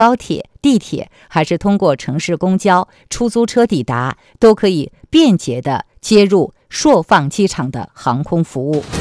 高铁、地铁，还是通过城市公交、出租车抵达，都可以便捷地接入朔放机场的航空服务。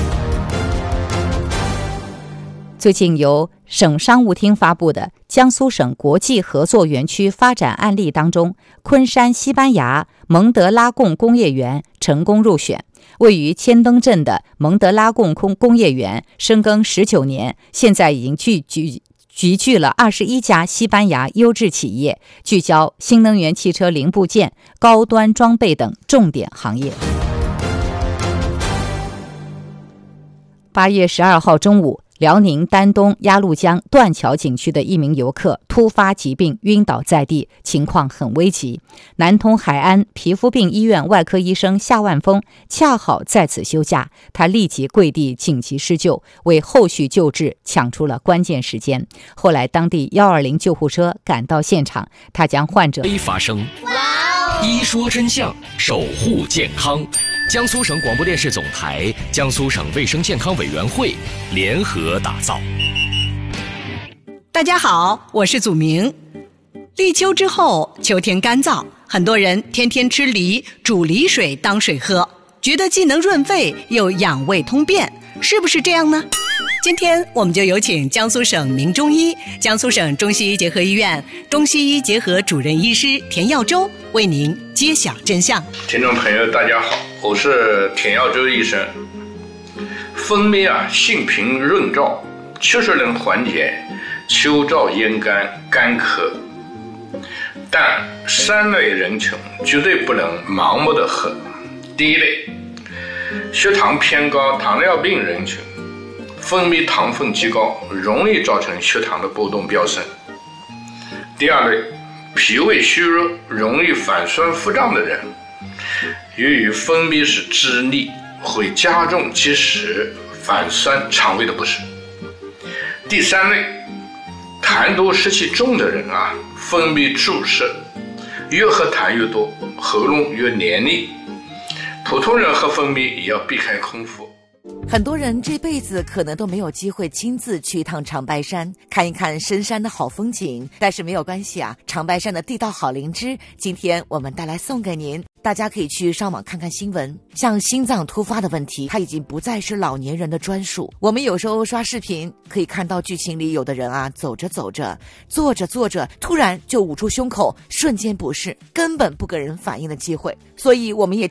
最近由省商务厅发布的江苏省国际合作园区发展案例当中，昆山西班牙蒙德拉贡工业园成功入选。位于千灯镇的蒙德拉贡工业园深耕19年，现在已经集聚了21家西班牙优质企业，聚焦新能源汽车零部件、高端装备等重点行业。8月12号中午，辽宁丹东鸭绿江断桥景区的一名游客突发疾病晕倒在地，情况很危急。南通海安皮肤病医院外科医生夏万峰恰好在此休假，他立即跪地紧急施救，为后续救治抢出了关键时间。后来当地120救护车赶到现场，他将患者发声，一说真相，守护健康。江苏省广播电视总台、江苏省卫生健康委员会联合打造。 大家好，我是祖明。立秋之后，秋天干燥，很多人天天吃梨，煮梨水当水喝，觉得既能润肺又养胃通便，是不是这样呢？今天我们就有请江苏省名中医、江苏省中西医结合医院中西医结合主任医师田耀洲为您揭晓真相。 听众朋友大家好，我是田耀洲医生。蜂蜜性平润燥，确实能缓解秋燥咽干、干咳，但3类人群绝对不能盲目的喝。第一类，血糖偏高、糖尿病人群，分泌糖分极高，容易造成血糖的波动飙升。第二类，脾胃虚弱、容易反酸腹胀的人，由于分泌时滞腻，会加重积食、反酸、肠胃的不适。第三类，痰多湿气重的人分泌阻塞，越喝痰越多，喉咙越黏腻。普通人喝蜂蜜也要避开空腹。 很多人这辈子可能都没有机会亲自去一趟长白山，看一看深山的好风景，但是没有关系长白山的地道好灵芝，今天我们带来送给您。大家可以去上网看看新闻，像心脏突发的问题，它已经不再是老年人的专属。我们有时候刷视频可以看到剧情里有的人走着走着，坐着坐着，突然就捂住胸口，瞬间不适，根本不给人反应的机会。所以我们也